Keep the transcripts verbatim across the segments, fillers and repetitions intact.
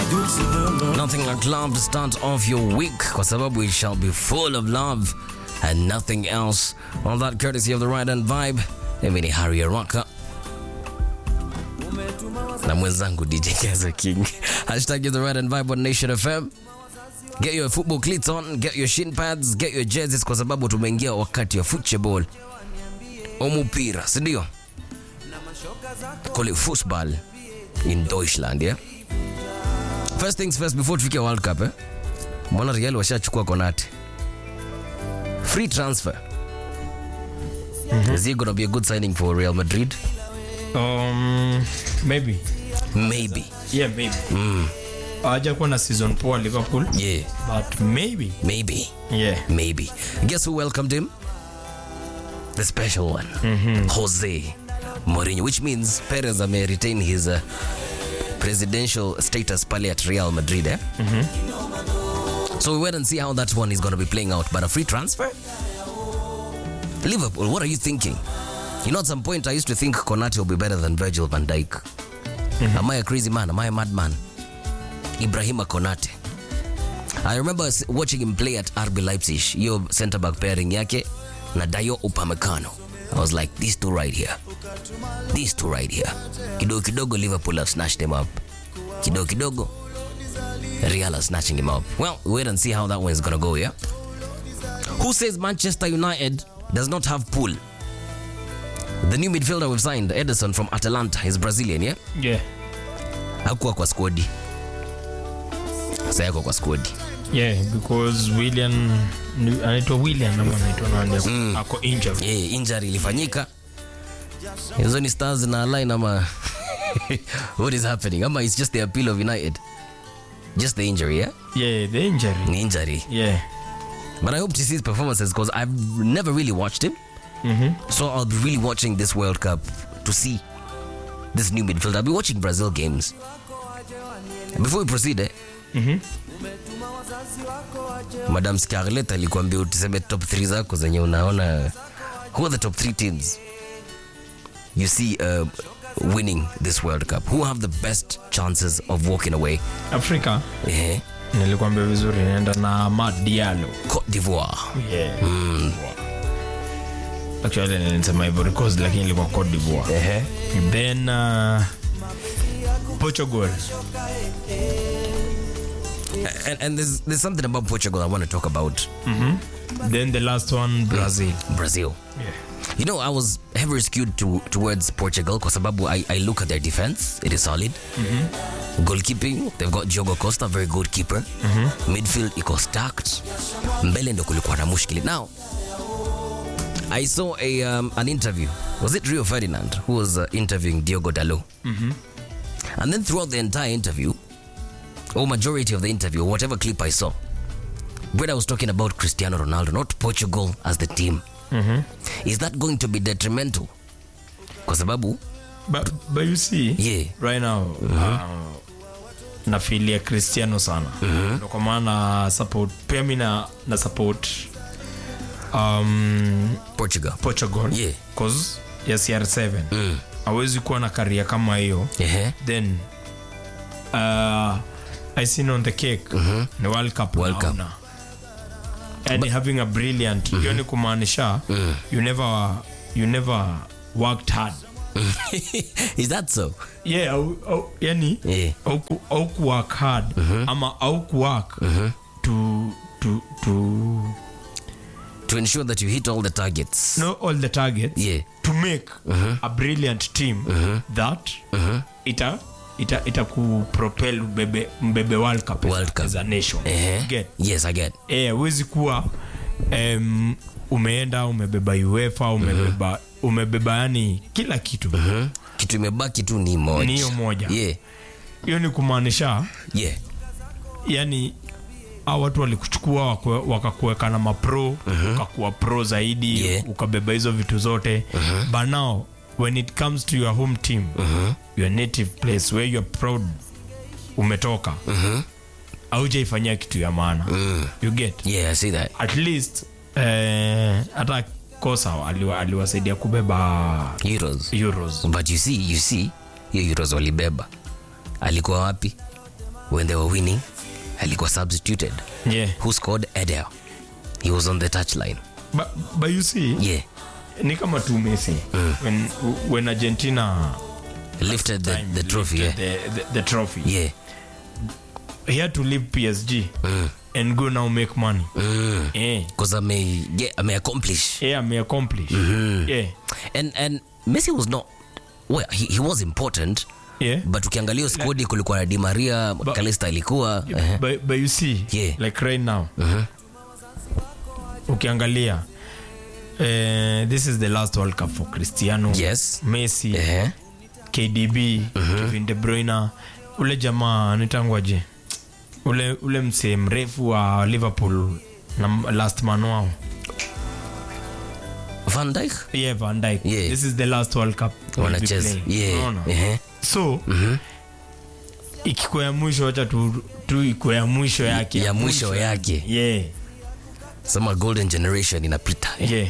Nothing like love to start off your week, kwa sababu it shall be full of love and nothing else. On that courtesy of the Right Hand Vibe, mimi ni Harry Araka na mwenzangu D J Keza King. Hashtag the Right Hand Vibe on Nation F M. Get your football cleats on, get your shin pads, get your jerseys, kwa sababu tumeingia wakati wa football. Omupira, sindio? Call it football in Deutschland, yeah? First things first, before tufike World Cup, eh? Mwana Real washachukua Konate. Free transfer. Mm-hmm. Is he going to be a good signing for Real Madrid? Um, maybe. Maybe. Yeah, maybe. Mm. Aja kuwa na season poor Liverpool. Yeah. But maybe. Maybe. Yeah. Maybe. Guess who welcomed him? The special one. Mm-hmm. Jose Mourinho, which means Perez may retain his uh, presidential status pale at Real Madrid, eh? Mm-hmm. So we wait and see how that one is going to be playing out. But a free transfer? Liverpool, what are you thinking? You know, at some point I used to think Konate will be better than Virgil van Dijk. Mm-hmm. Am I a crazy man? Am I a madman? Ibrahima Konate. I remember watching him play at R B Leipzig. Your centre-back pairing yake na Dayo Upamecano. I was like, these two right here. These two right here. Kidogo kidogo Liverpool have snatched him up. Kidogo kidogo Real are snatching him up. Well, wait and see how that one is going to go, yeah? Who says Manchester United does not have Pool? The new midfielder we've signed, Ederson from Atalanta, is Brazilian, yeah? Yeah. Hakuwa kwa squad. Sasa yako kwa squad. Yeah, because William anaitwa William ama anaitwa nani? Mm. Ako injured. Yeah, injury ilifanyika. Hizo ni Stars na line ama what is happening? Ama it's just the appeal of United. Just the injury, yeah? Yeah, the injury. The injury. Yeah. But I hope to see his performances because I've never really watched him. Mm-hmm. So I'll be really watching this World Cup to see this new midfielder. I'll be watching Brazil games. Before we proceed, eh? Mm-hmm. Madam Scarlett alikuambia utiseme top three zako zenye unaona. Who are the top three teams you see uh, winning this World Cup? Who have the best chances of walking away? Africa. Yeah. Nilikwambia vizuri naenda na Amad Diallo. Cote d'Ivoire. Yeah. Mm. Actually nilisema Ivory Coast lakini ilikuwa Cote d'Ivoire. Uh-huh. Then uh, Portugal. And, and there's, there's something about Portugal I want to talk about. Mm-hmm. Then the last one, Brazil. Brazil. Yeah. You know, I was heavily skewed to, towards Portugal kwa sababu I, I look at their defense. It is solid. Mm-hmm. Goalkeeping, they've got Diogo Costa, very good keeper. Mm-hmm. Midfield, iko stacked. Mbele ndo kulikuwa na mushkili. Now, I saw a um, an interview. Was it Rio Ferdinand who was uh, interviewing Diogo Dalot? Mm-hmm. And then throughout the entire interview, or majority of the interview, whatever clip I saw, Breda was talking about Cristiano Ronaldo, not Portugal as the team. Mm-hmm. Is that going to be detrimental? Kwa sababu, but, but you see, yeah. right now, mm-hmm. uh, nafilia Cristiano sana. Mm-hmm. Kwa maana support, pia mina na support um, Portugal. Portugal. Yeah. Cause ya C R seven. Mm. Hawezi kuwa na career kama hiyo. Yeah. Then, uh, I seen on the cake, mm-hmm. the World Cup. World Cup. Now. And but, having a brilliant, mm-hmm. yoni kumaanisha, mm. you never, you never worked hard. Is that so? Yeah, au, au, yani, yeah. au, au work hard, mm-hmm. ama au work mm-hmm. to, to, to, to ensure that you hit all the targets. No, all the targets. Yeah. To make mm-hmm. a brilliant team mm-hmm. that mm-hmm. ita ita ita ku propel mbebe mbebe World Cup, World Cup as a nation. Uh-huh. Get? Yes, I get. Eh, huwezi kuwa um, umeenda umebeba UEFA, umebeba mm-hmm. umebeba yani kila kitu. Mm-hmm. Kitu imebaki tu ni moja. Ni moja. Yeah. Hiyo ni kumaanisha yeah. Yani hao watu walikuchukua wakakuweka na mapro, uh-huh. ukakuwa pro zaidi, yeah. ukabeba hizo vitu zote. Uh-huh. But now when it comes to your home team, uh-huh. your native place where you're proud umetoka, uh-huh. haujaifanyia kitu ya maana. Uh-huh. You get? Yeah, I see that. At least eh hata kosa aliwasaidia kubeba Euros. Euros. But you see, you see, hiyo Euros walibeba. Alikuwa wapi? when they were winning, alikuwa substituted. Yeah. Who scored? Eder. He was on the touchline. But, but you see, Yeah. ni kama tu Messi mm. when when Argentina Lifted the, the trophy, yeah. the, the, the trophy. Yeah. He had to leave P S G Mm. and go now make money. Mm. Yeah. Because I may, yeah, I may accomplish. Yeah, may accomplish. Mm-hmm. Yeah. And and Messi was not, well, he, he was important. Yeah. But ukiangalia squad kulikuwa na Di Maria, Calista ilikuwa. Uh-huh. But, but you see, Yeah. like right now, Uh-huh. ukiangalia, uh, this is the last World Cup for Cristiano. Yes. Messi, Uh-huh. K D B, Kevin De Bruyne, ule jamaa nitangwaje? Ule ule msee mrefu wa Liverpool na last man wao. Van Dijk? Yeah, Van Dijk. Yeah. This is the last World Cup. Wanacheza. Yeah. Unaona? Uh-huh. So, ikikuwa ya mwisho wacha tu, tu ikuwa ya mwisho yake. Ya mwisho yake. Yeah. Some golden generation inapita. Yeah.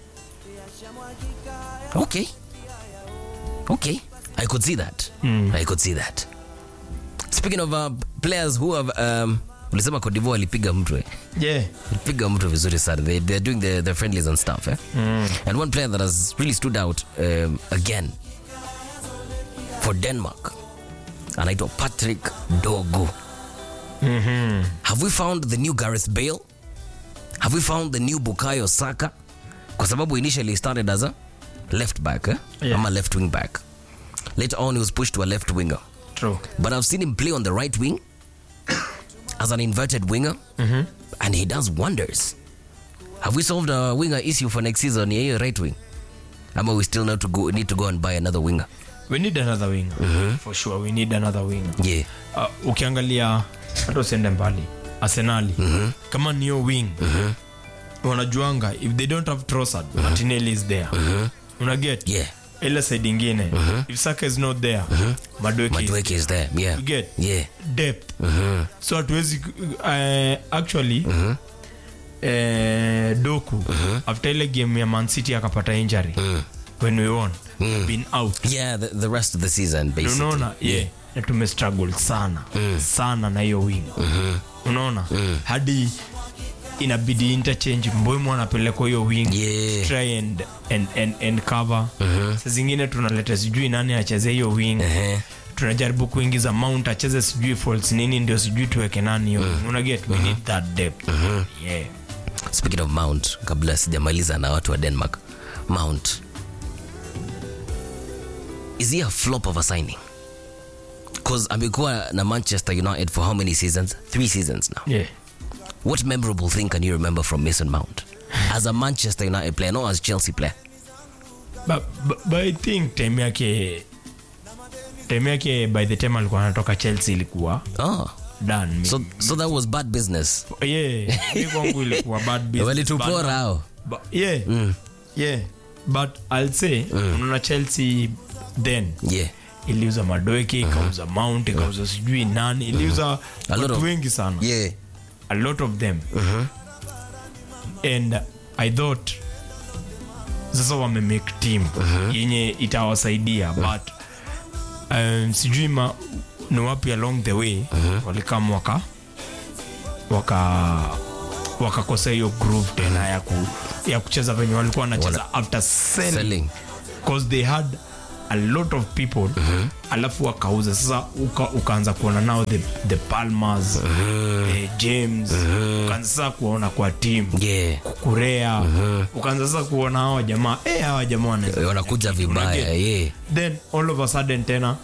Okay. Okay. I could see that. Mm. I could see that. Speaking of uh, players who have um ulisema Cote d'Ivoire alipiga mtu eh. Yeah. Alipiga mtu vizuri sana. They they're doing the the friendlies and stuff eh. Mm. And one player that has really stood out um, again for Denmark anaitwa Patrick Dogu. Mhm. Have we found the new Gareth Bale? Have we found the new Bukayo Saka? Kwa sababu initially he started as a left back eh? Yeah. I'm a left wing back. Later on he was pushed to a left winger. True. But I've seen him play on the right wing as an inverted winger, Mhm. and he does wonders. Have we solved a winger issue for next season? Yeah, right wing. Ama we still need to go need to go and buy another winger. We need another winger. Mm-hmm. For sure, we need another winger. Yeah. Uh, ukiangalia hata usiende mbali Arsenal mm-hmm. kama niyo wing mm-hmm. wanajuanga if they don't have Trossard mm-hmm. Martinelli is there mm-hmm. una get Yeah. ile side ingine mm-hmm. if Saka is not there mm-hmm. Madueke Madueke is there. Yeah. you get Yeah. depth Mm-hmm. so hatuwezi uh, actually Mm-hmm. uh, Doku mm-hmm. after ile game ya Man City akapata injury mm. when we won mm. been out Yeah, the, the rest of the season basically. unaona yeah, yeah. na tume struggle sana mm. sana na hiyo wing mm-hmm. unaona mm. hadi inabidi interchange Mbeumo anapeleka hiyo wing Yeah. try and and and, and cover Mm-hmm. sasa zingine tunaleta sijui nani acheze hiyo wing Uh-huh. tunajaribu kuingiza Mount acheze sijui faults nini ndio sijui tuweke nani hiyo mm. una get we need that depth mm-hmm. yeah. Speaking of Mount, kabla sijamaliza na watu wa Denmark, Mount, is he a flop of a signing? Because amekuwa na Manchester United for how many seasons? Three seasons now. Yeah. What memorable thing can you remember from Mason Mount as a Manchester United player, not as Chelsea player? But, but, but I think time yake time yake by the time alikuwa anatoka Chelsea ilikuwa Oh, done. so so that was bad business. Yeah, mimi kwangu ilikuwa bad business. Walitupora hao. But yeah. Mm. Yeah. But I'll say mm. unaona Chelsea then Yeah. iliuza Madueke, ikauza Mount, ikauza sijui nani, iliuza A lot watu of- wengi sana. Yeah. A lot of them. And I thought sasa wame make team yenye itawasaidia but um, sijui ma ni wapi along the way walikam waka waka wakakosa hiyo groove tena ya, ku, ya kucheza venye walikuwa wanacheza after selling, Selling. because they had a lot of people uh-huh. alafu wakauza sasa uka, ukaanza kuona nao the, the Palmers uh-huh. the James uh-huh. ukaanza sasa kuona kwa team Yeah. kukurea uh-huh. ukaanza sasa kuona hawa jamaa eh hawa jamaa wanaweza Wanakuja vibaya, yeah. then all of a sudden tena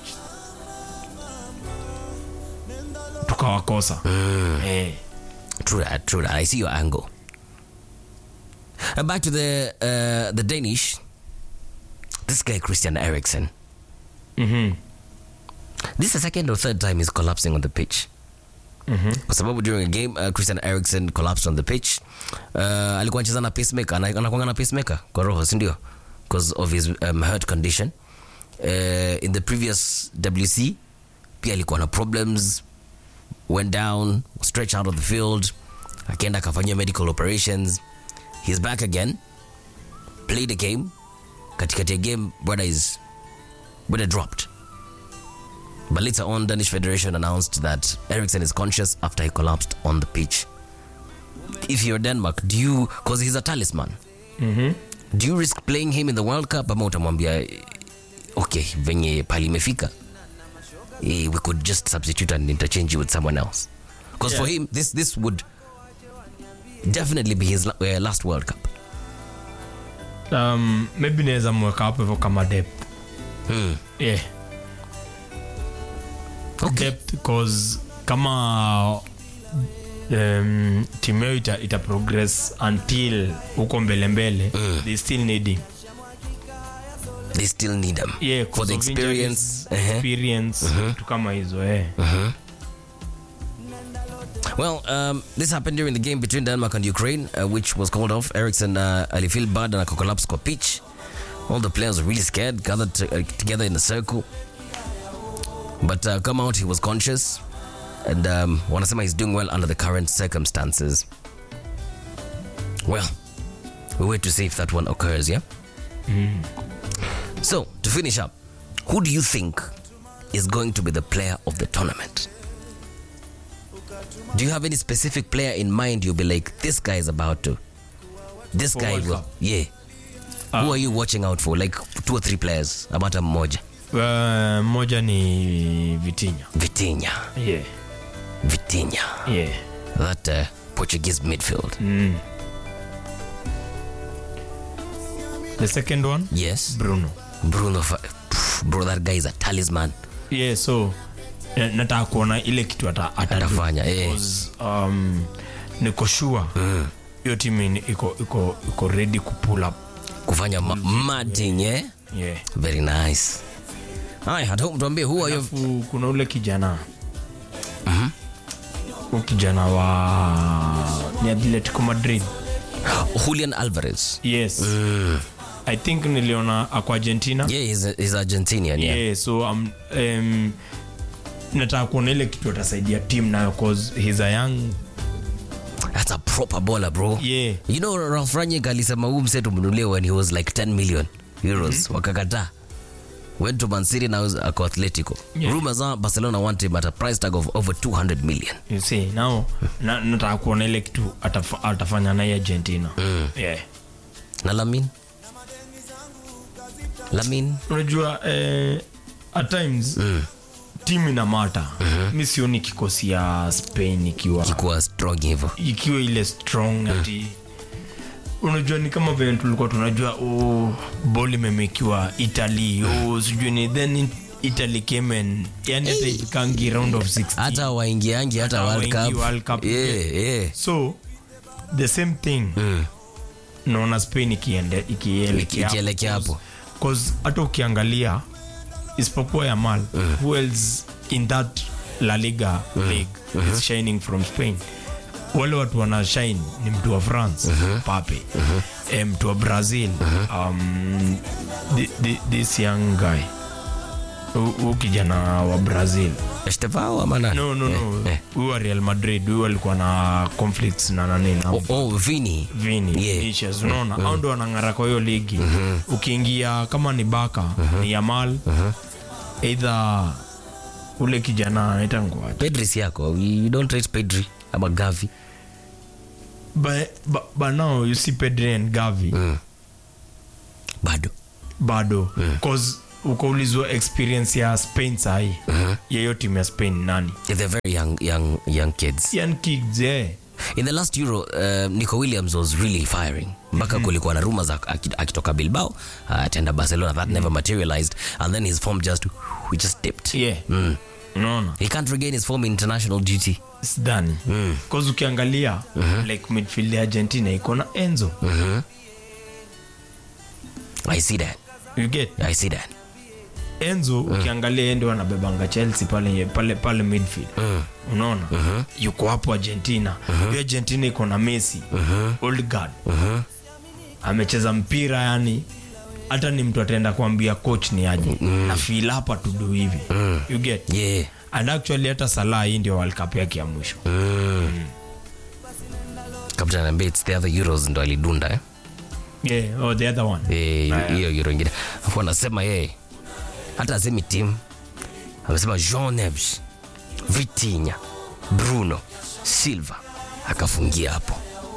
tukawakosa mm. eh True that, true that. I see your angle. Uh, back to the uh, the Danish. This guy Christian Eriksen. mhm This is the second or third time he's collapsing on the pitch. mhm Kwa sababu during a game uh, Christian Eriksen collapsed on the pitch. Uh, alikuwa anacheza na pacemaker, ana- anakuanga na pacemaker kwa roho, si ndio? Because of his um, heart condition. Uh, in the previous W C pia alikuwa na problems, went down, stretched out of the field, akaenda akafanyia medical operations. He's back again, played a game. Katikati ya game, brother is brother dropped. But later on, Danish Federation announced that Eriksen is conscious after he collapsed on the pitch. If you're Denmark, do you, because he's a talisman, Mhm. do you risk playing him in the World Cup? Ama utamwambia, okay, venye pali imefika, eh, we could just substitute and interchange you with someone else. Because for Yeah. him, this this would definitely be his la- uh, last World Cup. Um, maybe naweza mweka hapo hivyo kama depth. Hmm. Yeah. Okay. Depth because kama um, timu yao ita, ita progress until huko mbele mbele Mm. they still need him. They still need him. Yeah, For the 'cause of experience. injuries, Uh-huh. experience vitu kama hizo eh. Well, um, this happened during the game between Denmark and Ukraine, uh, which was called off. Eriksen uh, alifeel bad and collapsed kwa pitch. All the players were really scared, gathered t- uh, together in a circle. But uh, come out, he was conscious. And um, wanasema he's doing well under the current circumstances. Well, we wait to see if that one occurs, yeah? So, to finish up, who do you think is going to be the player of the tournament? Do you have any specific player in mind you'll be like, this guy is about to? This For guy World will. Cup? Yeah. Ah. Who are you watching out for? Like two or three players. About a mmoja. Uh, moja ni Vitinha. Vitinha. Yeah. Vitinha. Yeah. That uh, Portuguese midfield. Mm. The second one? Yes. Bruno. Bruno. Fa- Pff, bro, that guy is a talisman. Yeah, so eh, nataka kuona ile kitu ata, ata Atafanya, eh. because um, niko sure hiyo timu ni- iko iko iko ready ku pull up. Kufanya ma- mad thing, yeah? Yeah. Very nice. Hi, at home tuambie who are you? Alafu kuna ule kijana mm-hmm. kijana wa ni Atletico Madrid. Julian Alvarez. Yes. I think niliona ako Argentina. Yeah, he's, a, he's Argentinian, yeah. Yeah, so um, um, nataka kuona ile kitu atasaidia team nayo cause he's a young. That's a proper baller, bro. Yeah. You know, Ralf Rangnick alisema huu mse tumnunulie when he was like ten million euros. Mm-hmm. Wakakataa. Went to Man City, now ako Atletico. Yeah. Rumors are Barcelona want him at a price tag of over two hundred million. You see, now na, nataka kuona ile kitu ataf, atafanya naye Argentina. Mm. Yeah. Na Lamine? Lamine? Unajua eh, at times mm. team ina mata. Mm-hmm. Mi sioni kikosi ya Spain ikiwa Kikuwa strong hivyo. ikiwa ile strong mm. ati unajua ni kama vile tulikuwa tunajua oh boli imemekiwa Italy oh sijui ni then Italy came and yani hata ikangi round of sixteen Hata waingiangi hata World waingi Cup. World Cup. Yeah, yeah. So the same thing Mm. naona Spain ikiende ikielekea Ikielekea hapo. cause hata ukiangalia isipokuwa Yamal mm. who else in that La Liga mm. league mm-hmm. is shining from Spain. Wale watu wana shine ni mtu wa France mm-hmm. Pape mm-hmm. eh, mtu wa Brazil mm-hmm. um, th- th- this young guy huyu kijana wa Brazil Estevao ama nani? no no no Eh, eh. huyu wa Real Madrid huyu alikuwa na conflicts na nani na Oh, oh, Vini. Vini, Yeah. Vinicius, unaona hao ndo wanang'ara kwa hiyo ligi. Ukiingia kama ni Baka ni Yamal either ule kijana anaita ngwaje Pedri si yako. We don't rate Pedri ama Gavi. but, but, but now you see Pedri and Gavi Mm. Bado. bado cause ukaulizwa experience ya Spain sahi yeyo timu ya Spain nani They're very young, young, young kids. Ian Kigs yeah. In the last Euro, uh, Nico Williams was really firing. Mpaka mm-hmm. kulikuwa na rumors ak- aki- akitoka Bilbao, uh, atenda Barcelona. That never materialized. And then his form just, we just dipped. Yeah. Mm. Unaona He can't regain his form in international duty. sidhani mm. cause ukiangalia like midfield ya Argentina iko na Enzo I see that. you get I see that. Enzo ukiangalia yeye ndio anabebanga Chelsea pale pale pale midfield unaona yuko hapo Argentina hiyo Argentina iko na Messi old guard amecheza mpira yani hata ni mtu ataenda kuambia coach ni aje na feel hapa to do hivi you get Yeah. and actually hata Salah hii ndio World Cup yake ya mwisho Captain Ambe, it's the other Euros ndo alidunda eh? yeah oh the other one Eh, hiyo Euro ingine. Afu anasema yeye hata asemi team. amesema Jean Neves, Vitinha, Bruno Silva, akafungia hapo.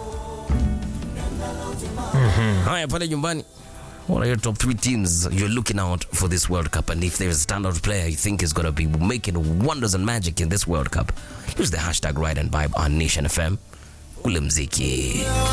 Mm-hmm. Haya, pale nyumbani, what are your top three teams you're looking out for this World Cup? And if there's a standout player you think is going to be making wonders and magic in this World Cup, use the hashtag Ride and Vibe on Nation F M. Ule mziki.